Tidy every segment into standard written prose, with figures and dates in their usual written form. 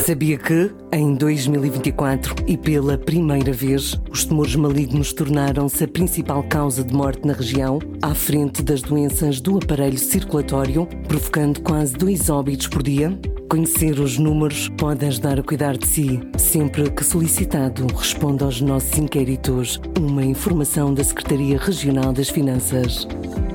Sabia que, em 2024 e pela primeira vez, os tumores malignos tornaram-se a principal causa de morte na região, à frente das doenças do aparelho circulatório, provocando quase 2 óbitos por dia? Conhecer os números pode ajudar a cuidar de si. Sempre que solicitado, responda aos nossos inquéritos. Uma informação da Secretaria Regional das Finanças.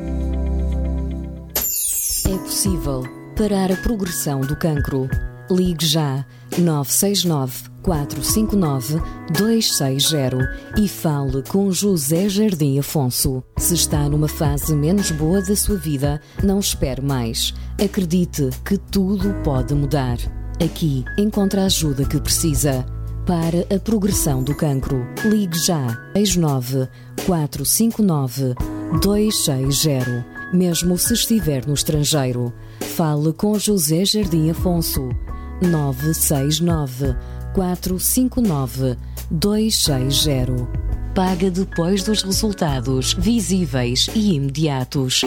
É possível parar a progressão do cancro. Ligue já 969 459 260 e fale com José Jardim Afonso. Se está numa fase menos boa da sua vida, não espere mais. Acredite que tudo pode mudar. Aqui encontra a ajuda que precisa. Para a progressão do cancro, ligue já 69 459 260. Mesmo se estiver no estrangeiro, fale com José Jardim Afonso. 969 459 260. Paga depois dos resultados visíveis e imediatos.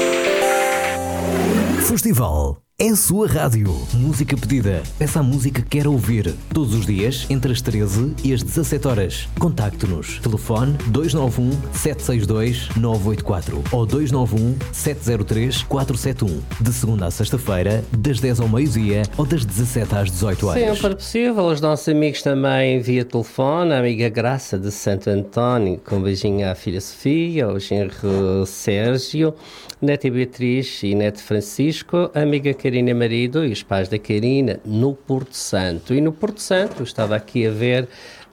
Festival é a sua rádio. Música pedida. Peça a música que quer ouvir. Todos os dias, entre as 13 e as 17 horas. Contacte-nos. Telefone 291 762 984 ou 291 703 471. De segunda a sexta-feira, das 10 ao meio-dia ou das 17 às 18 horas. Sempre possível. Os nossos amigos também via telefone. A amiga Graça de Santo António, com um beijinho à filha Sofia, ao genro Sérgio, neta Beatriz e neto Francisco, a amiga Karina Marido e os pais da Karina no Porto Santo. E no Porto Santo, eu estava aqui a ver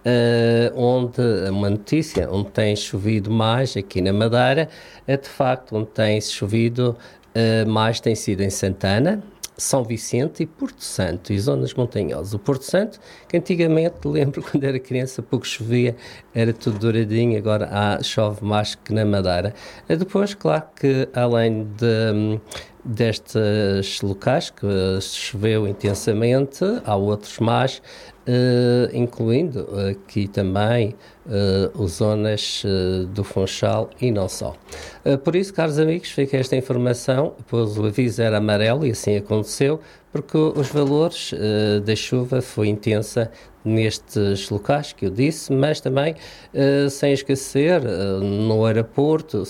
uma notícia, onde tem chovido mais aqui na Madeira, de facto, onde tem chovido mais tem sido em Santana, São Vicente e Porto Santo, e zonas montanhosas. O Porto Santo, que antigamente, lembro quando era criança, pouco chovia, era tudo douradinho, agora chove mais que na Madeira. Depois, claro que além destes locais que choveu intensamente, há outros mais, incluindo aqui também as zonas do Funchal e não só. Por isso, caros amigos, fica esta informação, pois o aviso era amarelo e assim aconteceu, porque os valores da chuva foi intensa nestes locais que eu disse, mas também, sem esquecer, no aeroporto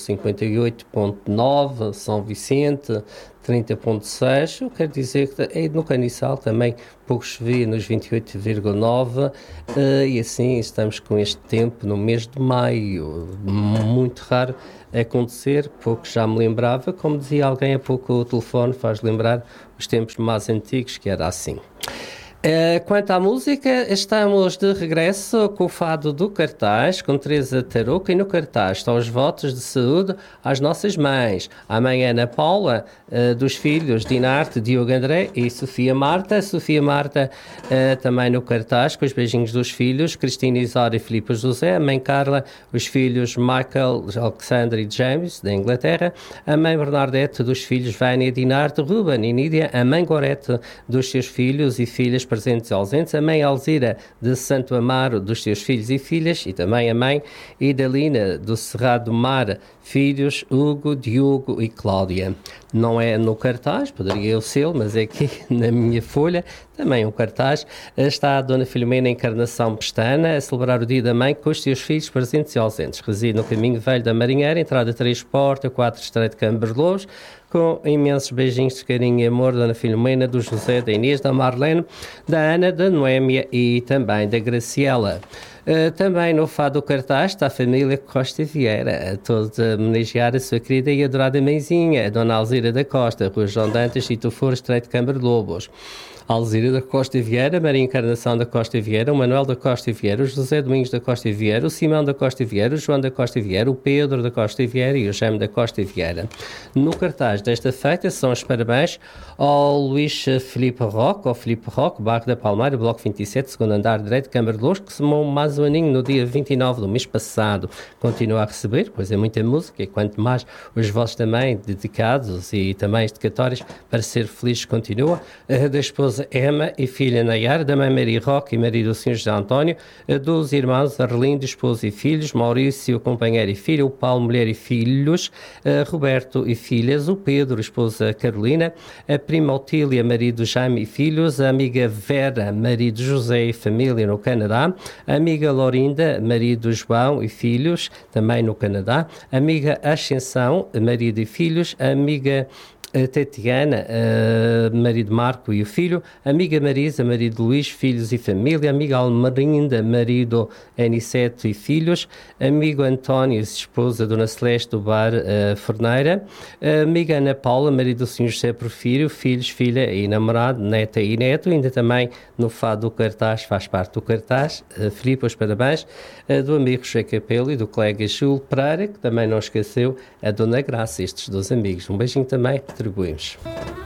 58.9, São Vicente 30.6, eu quero dizer que no Caniçal também pouco chovia, nos 28,9, e assim estamos com este tempo no mês de maio, muito raro acontecer, pouco já me lembrava, como dizia alguém há pouco, o telefone faz lembrar os tempos mais antigos, que era assim. Quanto à música, estamos de regresso com o fado do cartaz, com Teresa Tarouca, e no cartaz estão os votos de saúde às nossas mães. A mãe Ana Paula, dos filhos Dinarte, Diogo André e Sofia Marta. Sofia Marta também no cartaz, com os beijinhos dos filhos, Cristina Isaura e Filipe José. A mãe Carla, os filhos Michael, Alexandre e James, da Inglaterra. A mãe Bernadette, dos filhos Vânia, Dinarte, Ruben e Nídia. A mãe Gorete, dos seus filhos e filhas presentes e ausentes, a mãe Alzira de Santo Amaro, dos seus filhos e filhas, e também a mãe Idalina do Cerrado do Mar, filhos Hugo, Diogo e Cláudia. Não é no cartaz, poderia eu ser, mas é aqui na minha folha, também um cartaz, está a Dona Filomena Encarnação Pestana a celebrar o Dia da Mãe com os seus filhos presentes e ausentes. Reside no Caminho Velho da Marinheira, entrada 3 Porta, 4 Estreito de Camberlobos, com imensos beijinhos de carinho e amor, Dona Filomena, do José, da Inês, da Marlene, da Ana, da Noémia e também da Graciela. Também no fado do cartaz está a família Costa Vieira, a todos a homenagear a sua querida e adorada mãezinha, a Dona Alzira da Costa, Rua João Dantas, Situforo, Estreito de Camberlobos. Alzira da Costa Vieira, Maria Encarnação da Costa Vieira, o Manuel da Costa Vieira, o José Domingos da Costa Vieira, o Simão da Costa Vieira, o João da Costa Vieira, o Pedro da Costa Vieira e o Jaime da Costa Vieira. No cartaz desta feita são os parabéns ao Luís Filipe Roque, bairro da Palmeira, bloco 27, segundo andar direito, Câmara de Lourdes, que somou mais faz o aninho no dia 29 do mês passado, continua a receber, pois é muita música, e quanto mais os vossos também dedicados e também dedicatórios para ser feliz continua. Da esposa Emma e filha Nayara, da mãe Maria Roque e marido do Sr. José António, dos irmãos Arlindo, esposa e filhos, Maurício, companheiro e filho, o Paulo, mulher e filhos, Roberto e filhas, o Pedro, esposa Carolina, a prima Otília, marido Jaime e filhos, a amiga Vera, marido José e família no Canadá, a amiga Lorinda, marido João e filhos, também no Canadá, a amiga Ascensão, marido e filhos, a amiga Tatiana, marido Marco e o filho, amiga Marisa, marido Luís, filhos e família, amiga Almarinda, marido Aniceto e filhos, amigo António, esposa Dona Celeste do bar Forneira, amiga Ana Paula, marido do Sr. José Porfírio, filhos, filha e namorado, neta e neto, ainda também no fado do cartaz, faz parte do cartaz, Filipe, os parabéns, do amigo José Capelo e do colega Júlio Pereira, que também não esqueceu a Dona Graça, estes dois amigos. Um beijinho também, atribuímos.